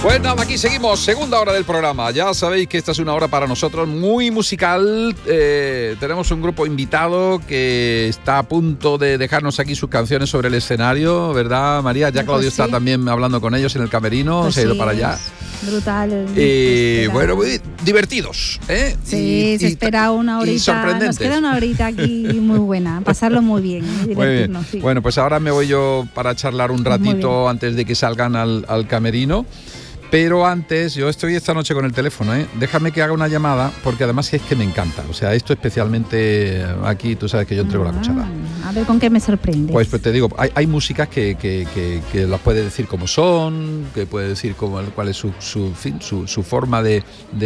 Pues nada, aquí seguimos, segunda hora del programa. Ya sabéis que esta es una hora para nosotros muy musical. Tenemos un grupo invitado que está a punto de dejarnos aquí sus canciones sobre el escenario, ¿verdad, María? Ya Claudio está también hablando con ellos en el camerino, pues se ha ido para allá. Brutal. Bueno, muy divertidos, ¿eh? Sí, se espera una horita. Y sorprendentes. Nos queda una horita aquí muy buena, pasarlo muy bien, divertirnos. Muy bien. Sí. Bueno, pues ahora me voy yo para charlar un ratito antes de que salgan al camerino. Pero antes, yo estoy esta noche con el teléfono, ¿eh? Déjame que haga una llamada, porque además es que me encanta. O sea, esto especialmente aquí, tú sabes que yo entrego la cuchara. A ver con qué me sorprende. Pues te digo, hay músicas que las puede decir como son, que puede decir cuál es su forma de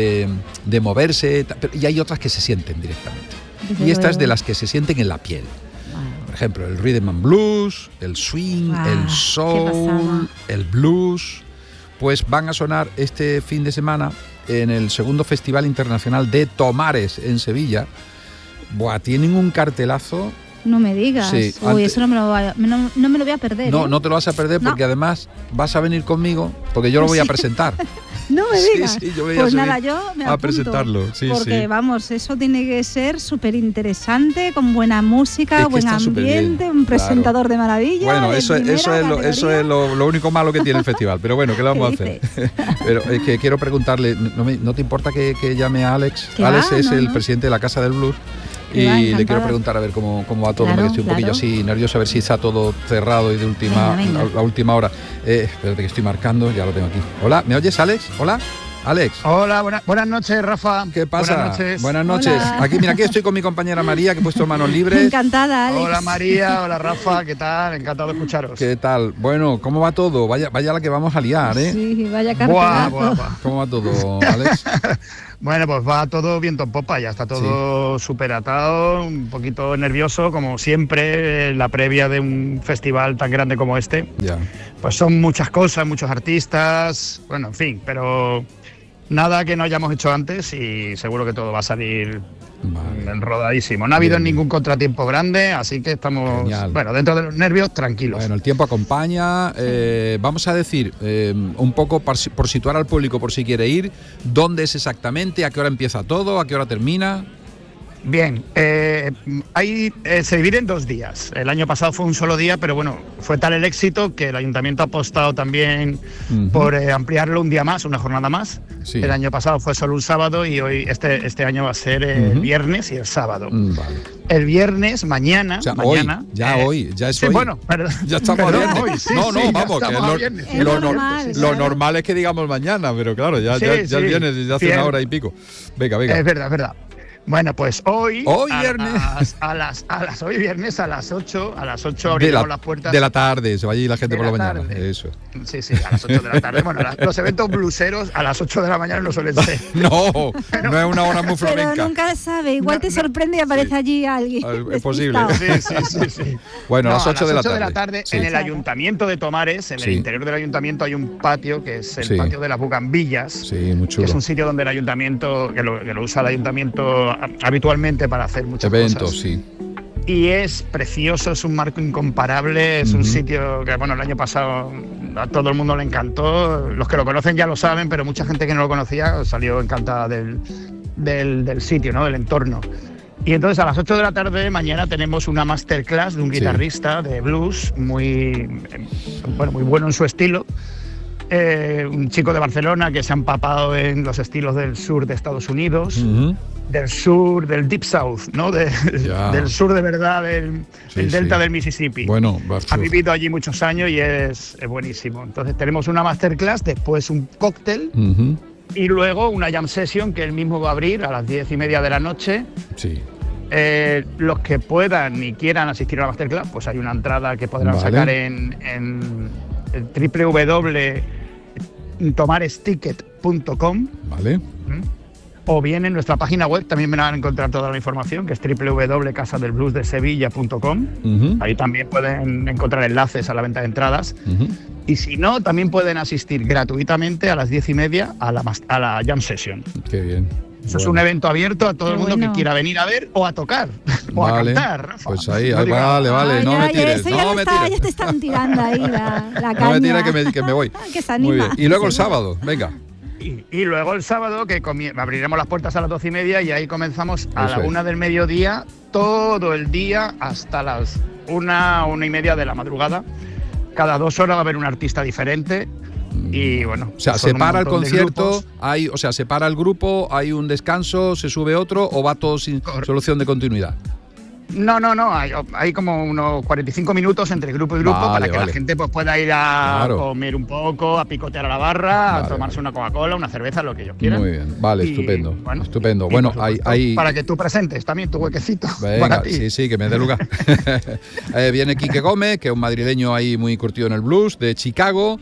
moverse, y hay otras que se sienten directamente. Y esta es de las que se sienten en la piel. Por ejemplo, el rhythm and blues, el swing, el soul, el blues. Pues van a sonar este fin de semana en el segundo Festival Internacional de Tomares en Sevilla. Buah, tienen un cartelazo. No me digas. Sí, eso no me lo voy a perder. No, no te lo vas a perder porque además vas a venir conmigo porque yo lo voy a presentar. No me digas. Sí, yo voy pues nada, yo me apunto, a presentarlo. Sí, porque vamos, eso tiene que ser súper interesante, con buena música, buen ambiente, un presentador de maravilla. Bueno, eso es lo único malo que tiene el festival, pero bueno, ¿qué le vamos a hacer? Pero es que quiero preguntarle, ¿no te importa que llame a Alex? Alex es el presidente de la Casa del Blues. Y le quiero preguntar a ver cómo va todo, porque estoy un poquillo así nervioso, a ver si está todo cerrado y de la última hora. Espérate que estoy marcando, ya lo tengo aquí. Hola, ¿me oyes, Alex? Hola, Alex. Hola, buenas noches, Rafa. ¿Qué pasa? Buenas noches. Hola. Aquí estoy con mi compañera María, que he puesto manos libres. Encantada, Alex. Hola, María. Hola, Rafa. ¿Qué tal? Encantado de escucharos. ¿Qué tal? Bueno, ¿cómo va todo? Vaya la que vamos a liar, ¿eh? Sí, vaya cartelazo. ¿Cómo va todo, Alex? Bueno, pues va todo viento en popa, ya está todo súper atado, un poquito nervioso, como siempre, la previa de un festival tan grande como este. Ya. Pues son muchas cosas, muchos artistas, bueno, en fin, pero nada que no hayamos hecho antes y seguro que todo va a salir rodadísimo. No ha habido ningún contratiempo grande, así que estamos, bueno, dentro de los nervios, tranquilos. Bueno, el tiempo acompaña. Vamos a decir, un poco por situar al público, por si quiere ir, ¿dónde es exactamente? ¿A qué hora empieza todo? ¿A qué hora termina? Bien, se divide en 2 días. El año pasado fue un solo día, pero bueno, fue tal el éxito que el ayuntamiento ha apostado también por ampliarlo un día más, una jornada más. Sí. El año pasado fue solo un sábado y hoy este año va a ser el viernes y el sábado. Vale. El viernes, mañana, o sea, mañana. Hoy, ya es sí, hoy. Bueno, ya estamos viernes. Hoy, sí, vamos, que lo normal es que digamos mañana, pero claro, ya el viernes desde hace una hora y pico. Venga. Es verdad. Bueno, pues hoy viernes hoy viernes a las 8 abriremos las puertas de la tarde, se va allí la gente por la mañana. Eso. Sí, a las 8 de la tarde. Bueno, los eventos bluseros a las 8 de la mañana no suelen ser. No es una hora muy flamenca. Pero nunca se sabe, igual te sorprende y aparece allí alguien. Es posible. Sí. Bueno, a las 8 de la tarde en el Ayuntamiento de Tomares, en el interior del ayuntamiento hay un patio que es el patio de las Bugambillas. Sí, muy chulo. Que es un sitio donde el ayuntamiento, que lo usa el ayuntamiento habitualmente para hacer muchas eventos, cosas. Sí. Y es precioso, es un marco incomparable, es un sitio que, bueno, el año pasado a todo el mundo le encantó. Los que lo conocen ya lo saben, pero mucha gente que no lo conocía salió encantada del sitio, ¿no? Del entorno. Y entonces a las 8 de la tarde mañana tenemos una masterclass de un guitarrista de blues muy bueno en su estilo. Un chico de Barcelona que se ha empapado en los estilos del sur de Estados Unidos, del sur, del Deep South, ¿no? Del sur de verdad, del delta del Mississippi. Bueno, ha vivido allí muchos años y es buenísimo. Entonces tenemos una masterclass, después un cóctel y luego una jam session que él mismo va a abrir a las 10:30 de la noche. Sí. Los que puedan y quieran asistir a la masterclass, pues hay una entrada que podrán sacar en www.tomaresticket.com. Vale. O bien en nuestra página web también van a encontrar toda la información, que es www.casadelbluesdesevilla.com. Ahí también pueden encontrar enlaces a la venta de entradas. Y si no, también pueden asistir gratuitamente a las 10:30 a la jam session. Qué bien. Eso es un evento abierto a todo el mundo que quiera venir a ver o a tocar o a cantar, Rafa. Pues ahí, vale, no me tires. Ya te están tirando ahí la caña. No me tires que me voy. Que se anima. Muy bien. Y luego el sábado, venga. Y luego el sábado, que abriremos las puertas a las 12:30 y ahí comenzamos a la 1 del mediodía, todo el día hasta las 1:30 de la madrugada. Cada 2 horas va a haber un artista diferente. Y bueno, o sea, se para el concierto, se para el grupo, hay un descanso, se sube otro o va todo sin solución de continuidad. No, hay como unos 45 minutos entre grupo y grupo para que la gente pues pueda ir a comer un poco, a picotear a la barra, a tomarse una Coca-Cola, una cerveza, lo que ellos quieran. Muy bien, vale, estupendo. Bueno, hay para que tú presentes también tu huequecito. Venga, para ti. Sí, que me dé lugar. Viene Quique Gómez, que es un madrileño ahí muy curtido en el blues, de Chicago.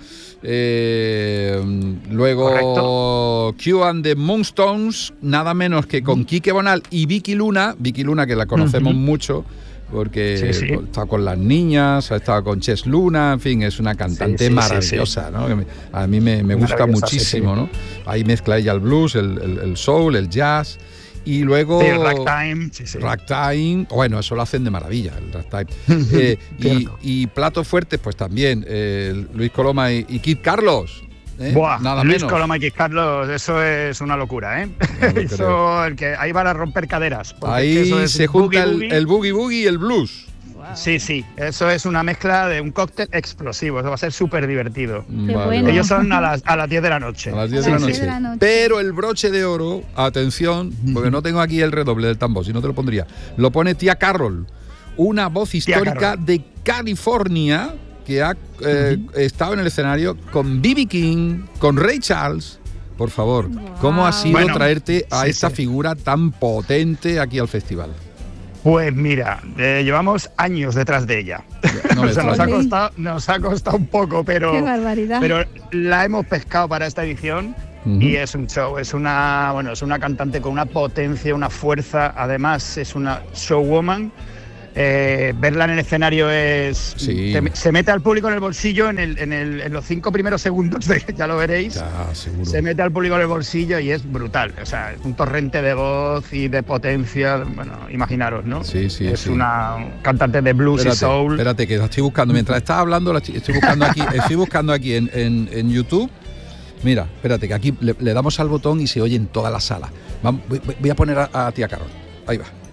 Luego Q and the Moonstones, nada menos que con Quique Bonal y Vicky Luna, que la conocemos mucho porque está con las niñas, ha estado con Ches Luna, en fin, es una cantante maravillosa, ¿no? A mí me gusta muchísimo, ¿no? Ahí mezcla ella el blues, el soul, el jazz. Y luego ragtime, bueno, eso lo hacen de maravilla, el ragtime. Y platos fuertes, pues también Luis Coloma y Kid Carlos. Nada Luis menos. Coloma y Kid Carlos, eso es una locura, ¿eh? Eso, ahí van a romper caderas. Ahí eso se junta el boogie boogie y el blues. Sí, eso es una mezcla de un cóctel explosivo, eso va a ser súper divertido. Bueno. Ellos son a las 10 de la noche. A las 10 de la noche. Pero el broche de oro, atención, porque no tengo aquí el redoble del tambor, si no te lo pondría, lo pone Tía Carol, una voz histórica de California que ha estado en el escenario con B.B. King, con Ray Charles. Por favor, ¿cómo ha sido traerte a esta figura tan potente aquí al festival? Pues mira, llevamos años detrás de ella. Nos ha costado un poco, pero la hemos pescado para esta edición y es un show, es una cantante con una potencia, una fuerza, además es una showwoman. Verla en el escenario se mete al público en el bolsillo en los 5 primeros segundos, ya lo veréis. Se mete al público en el bolsillo y es brutal. O sea, es un torrente de voz y de potencia. Bueno, imaginaros, ¿no? Es una cantante de blues y soul. Espérate, que la estoy buscando. Mientras estás hablando, estoy buscando aquí en YouTube. Mira, espérate, que aquí le damos al botón y se oye en toda la sala. Voy a poner a Tía Carol. Ahí va.